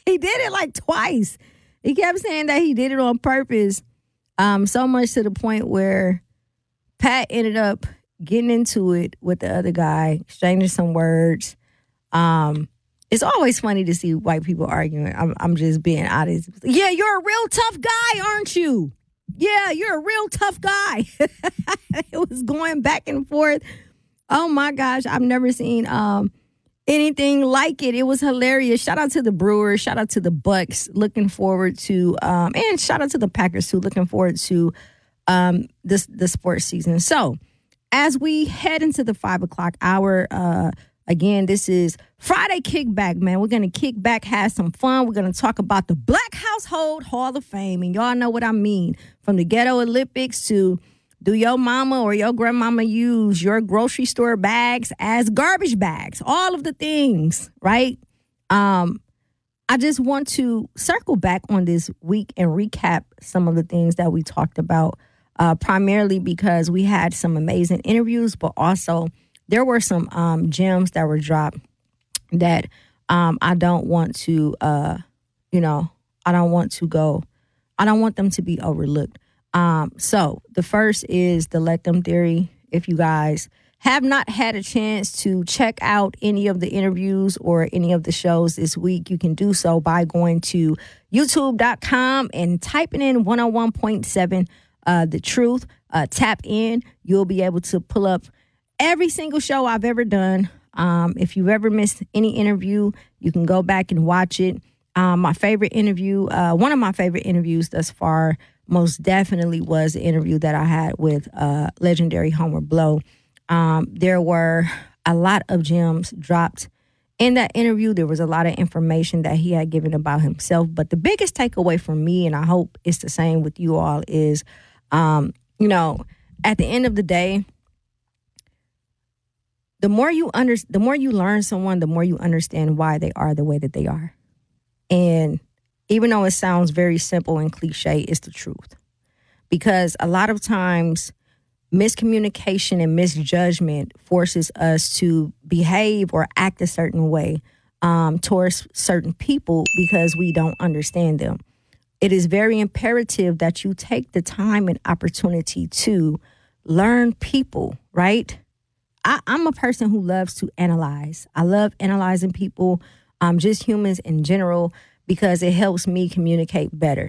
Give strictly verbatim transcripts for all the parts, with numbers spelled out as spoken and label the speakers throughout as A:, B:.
A: he did it like twice. He kept saying that he did it on purpose, um, so much to the point where Pat ended up getting into it with the other guy, exchanging some words. Um, it's always funny to see white people arguing. I'm, I'm just being honest. Yeah, you're a real tough guy, aren't you? Yeah, you're a real tough guy. It was going back and forth. Oh, my gosh. I've never seen um, anything like it. It was hilarious. Shout out to the Brewers. Shout out to the Bucks. Looking forward to, um, and shout out to the Packers, too. Looking forward to um, this the sports season. So, as we head into the five o'clock hour, uh, again, this is Friday Kickback, man. We're going to kick back, have some fun. We're going to talk about the Black Household Hall of Fame. And y'all know what I mean. From the Ghetto Olympics to do your mama or your grandmama use your grocery store bags as garbage bags? All of the things, right? Um, I just want to circle back on this week and recap some of the things that we talked about, uh, primarily because we had some amazing interviews, but also there were some um, gems that were dropped that um, I don't want to, uh, you know, I don't want to go, I don't want them to be overlooked. Um, so the first is the Let Them theory. If you guys have not had a chance to check out any of the interviews or any of the shows this week, you can do so by going to youtube dot com and typing in one oh one point seven uh, The Truth. Uh, tap in. You'll be able to pull up every single show I've ever done. Um, if you've ever missed any interview, you can go back and watch it. Um, my favorite interview, uh, one of my favorite interviews thus far, most definitely was the interview that I had with uh, legendary Homer Blow. Um, there were a lot of gems dropped in that interview. There was a lot of information that he had given about himself. But the biggest takeaway from me, and I hope it's the same with you all, is, um, you know, at the end of the day, the more you under, the more you learn someone, the more you understand why they are the way that they are. And even though it sounds very simple and cliche, it's the truth. Because a lot of times miscommunication and misjudgment forces us to behave or act a certain way um, towards certain people because we don't understand them. It is very imperative that you take the time and opportunity to learn people, right? I, I'm a person who loves to analyze. I love analyzing people, um, just humans in general, because it helps me communicate better.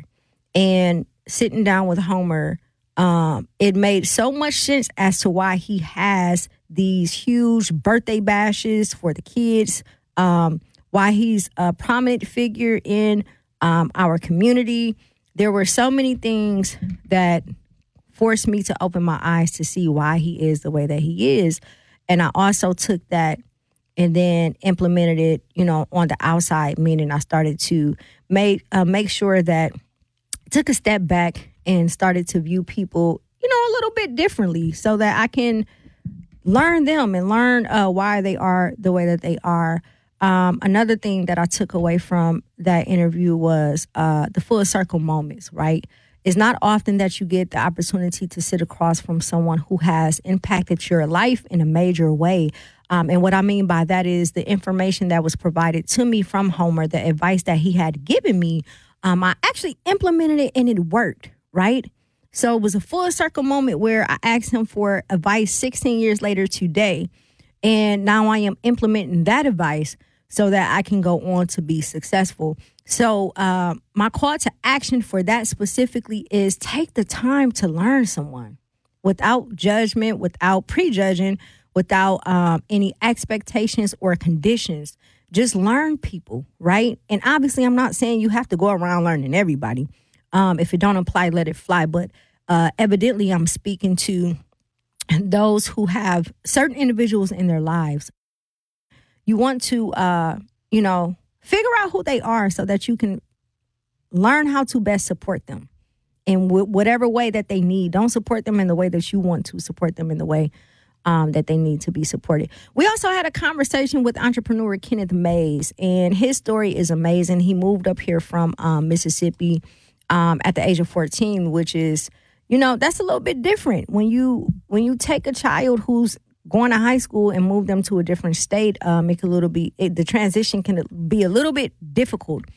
A: And sitting down with Homer, um, it made so much sense as to why he has these huge birthday bashes for the kids, um, why he's a prominent figure in um, our community. There were so many things that forced me to open my eyes to see why he is the way that he is. And I also took that and then implemented it, you know, on the outside, meaning I started to make uh, make sure that I took a step back and started to view people, you know, a little bit differently so that I can learn them and learn uh, why they are the way that they are. Um, another thing that I took away from that interview was uh, the full circle moments, right? It's not often that you get the opportunity to sit across from someone who has impacted your life in a major way. Um, and what I mean by that is the information that was provided to me from Homer, the advice that he had given me, um, I actually implemented it and it worked, right? So it was a full circle moment where I asked him for advice sixteen years later today. And now I am implementing that advice so that I can go on to be successful. So uh, my call to action for that specifically is take the time to learn someone without judgment, without prejudging, without um, any expectations or conditions. Just learn people, right? And obviously, I'm not saying you have to go around learning everybody. Um, if it don't apply, let it fly. But uh, evidently, I'm speaking to those who have certain individuals in their lives. You want to, uh, you know, figure out who they are so that you can learn how to best support them in w- whatever way that they need. Don't support them in the way that you want to support them in the way um, that they need to be supported. We also had a conversation with entrepreneur Kenneth Mays, and his story is amazing. He moved up here from um, Mississippi um, at the age of fourteen, which is, you know, that's a little bit different. When you when you take a child who's going to high school and move them to a different state, um, it can a little be it, the transition can be a little bit difficult.